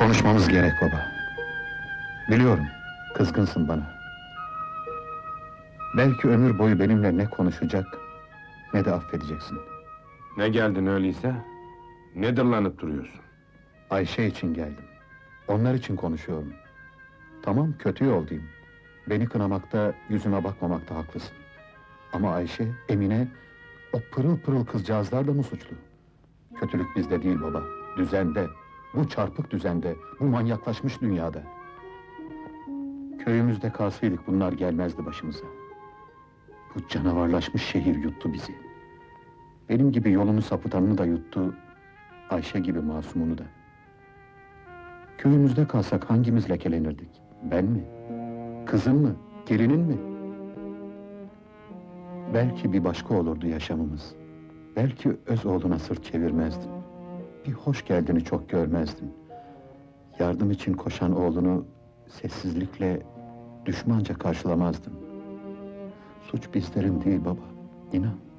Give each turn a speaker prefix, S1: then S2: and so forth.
S1: Konuşmamız gerek baba. Biliyorum, kızgınsın bana. Belki ömür boyu benimle ne konuşacak, ne de affedeceksin.
S2: Ne geldin öyleyse? Ne dırlanıp duruyorsun?
S1: Ayşe için geldim. Onlar için konuşuyorum. Tamam, kötü yoldayım. Beni kınamakta, yüzüme bakmamakta haklısın. Ama Ayşe, Emine, o pırıl pırıl kızcağızlar da mı suçlu? Kötülük bizde değil baba, düzende. Bu çarpık düzende, bu manyaklaşmış dünyada. Köyümüzde kalsaydık bunlar gelmezdi başımıza. Bu canavarlaşmış şehir yuttu bizi. Benim gibi yolunu sapıtanını da yuttu, Ayşe gibi masumunu da. Köyümüzde kalsak hangimiz lekelenirdik? Ben mi? Kızın mı? Gelinin mi? Belki bir başka olurdu yaşamımız. Belki öz oğluna sırt çevirmezdin. Bir hoş geldini çok görmezdin. Yardım için koşan oğlunu sessizlikle, düşmanca karşılamazdın. Suç bizlerin değil baba, inan.